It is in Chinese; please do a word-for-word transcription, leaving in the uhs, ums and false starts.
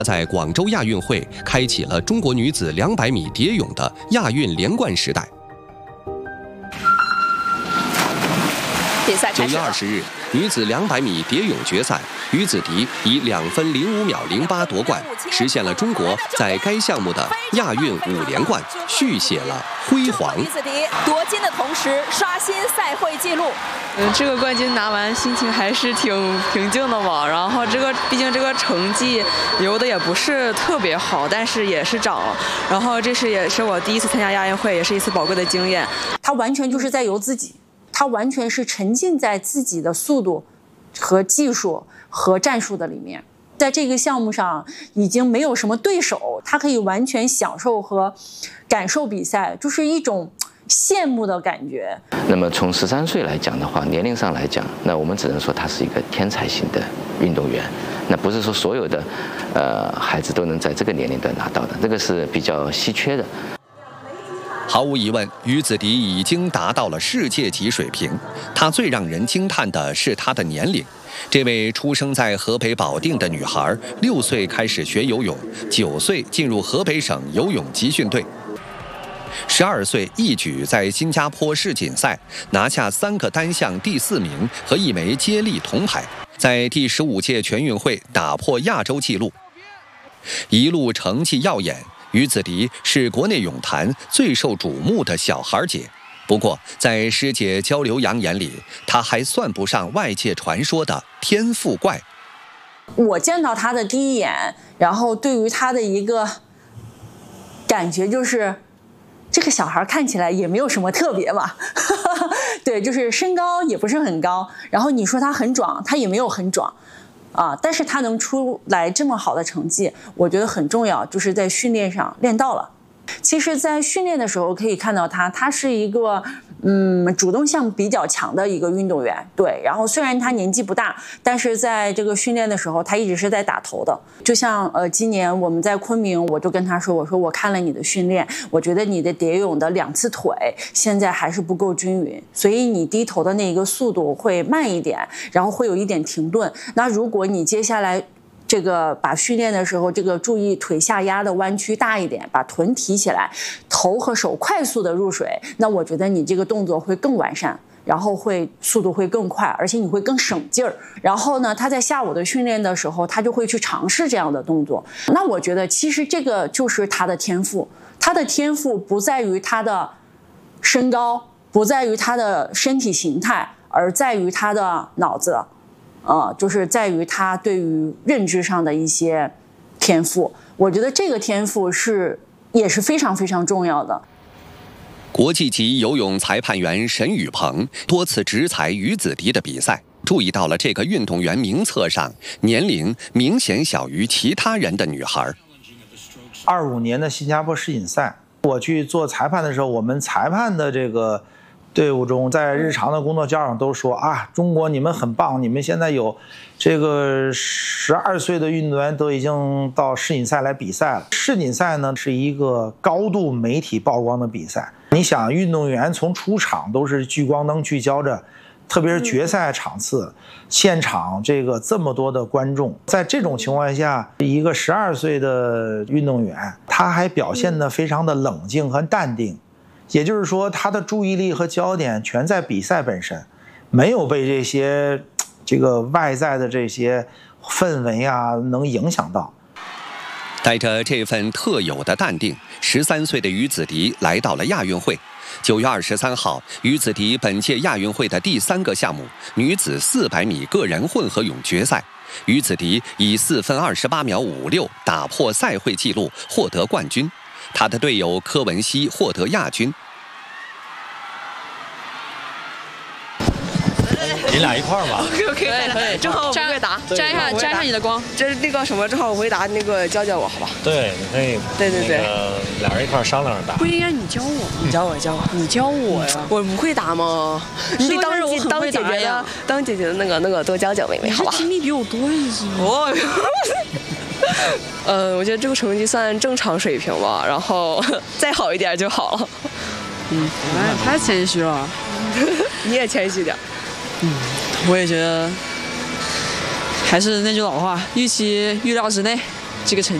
在广州亚运会开启了中国女子两百米蝶泳的亚运连冠时代。 比赛开始了。 九月二十日，女子两百米蝶泳决赛，于子迪以两分零五秒零八夺冠，实现了中国在该项目的亚运五连冠，续写了辉煌。 于子迪夺金的同时，刷新赛会纪录。 嗯，这个冠军拿完，心情还是挺平静的吧。然后这个，毕竟这个成绩游的也不是特别好，但是也是涨了。然后这是也是我第一次参加亚运会，也是一次宝贵的经验。 他完全就是在游自己。他完全是沉浸在自己的速度和技术和战术的里面，在这个项目上已经没有什么对手，他可以完全享受和感受比赛，就是一种羡慕的感觉。 那么从十三岁来讲的话，年龄上来讲，那我们只能说他是一个天才型的运动员，那不是说所有的呃孩子都能在这个年龄段拿到的，这个是比较稀缺的。 毫无疑问，于子迪已经达到了世界级水平。她最让人惊叹的是她的年龄。这位出生在河北保定的女孩，六岁开始学游泳，九岁进入河北省游泳集训队，十二岁一举在新加坡世锦赛拿下三个单项第四名和一枚接力铜牌，在第十五届全运会打破亚洲纪录，一路成绩耀眼。于子迪是国内泳坛最受瞩目的小孩姐，不过在师姐焦刘洋眼里，她还算不上外界传说的天赋怪。 我见到她的第一眼，然后对于她的一个感觉就是，这个小孩看起来也没有什么特别嘛，对，就是身高也不是很高，然后你说她很壮，她也没有很壮。啊，但是他能出来这么好的成绩，我觉得很重要，就是在训练上练到了。其实在训练的时候可以看到他，他是一个嗯主动性比较强的一个运动员，对。然后虽然他年纪不大，但是在这个训练的时候，他一直是在打头的。就像呃今年我们在昆明，我就跟他说，我说我看了你的训练，我觉得你的蝶泳的两次腿现在还是不够均匀，所以你低头的那个速度会慢一点，然后会有一点停顿。那如果你接下来这个把训练的时候，这个注意腿下压的弯曲大一点，把臀提起来，头和手快速的入水，那我觉得你这个动作会更完善，然后会速度会更快，而且你会更省劲儿。然后呢，他在下午的训练的时候，他就会去尝试这样的动作。那我觉得其实这个就是他的天赋，他的天赋不在于他的身高，不在于他的身体形态，而在于他的脑子。呃，就是在于他对于认知上的一些天赋，我觉得这个天赋是也是非常非常重要的。 国际级游泳裁判员沈宇鹏多次直裁于子迪的比赛，注意到了这个运动员名册上年龄明显小于其他人的女孩。 二五年的新加坡世锦赛，我去做裁判的时候，我们裁判的这个队伍中，在日常的工作交上都说啊，中国你们很棒，你们现在有这个十二岁的运动员都已经到世锦赛来比赛了。世锦赛呢是一个高度媒体曝光的比赛，你想运动员从出场都是聚光灯聚焦着，特别是决赛场次，现场这个这么多的观众，在这种情况下，一个十二岁的运动员，他还表现得非常的冷静和淡定。也就是说，他的注意力和焦点全在比赛本身，没有被这些这个外在的这些氛围啊能影响到。 带着这份特有的淡定，十三岁的于子迪来到了亚运会。九月二十三号，于子迪本届亚运会的第三个项目女子四百米个人混合泳决赛，于子迪以四分二十八秒五六打破赛会纪录，获得冠军。他的队友柯文熙获得亚军。 你俩一块儿吧 ？OK OK， 可以可以，正好我会答，沾一下沾上你的光。这那个什么，正好我会答，那个教教我好吧？ 对，你可以。 对对对， 那个俩人一块商量着答。 不应该你教我，你教我教我，你教我呀？我不会答吗？你得当姐当姐姐的，当姐姐的那个那个多教教妹妹，好吧？经历比我多一些。哦。呃，我觉得这个成绩算正常水平吧，然后再好一点就好了。嗯，哎，太谦虚了。你也谦虚点。嗯，我也觉得，还是那句老话，预期预料之内。 这个成。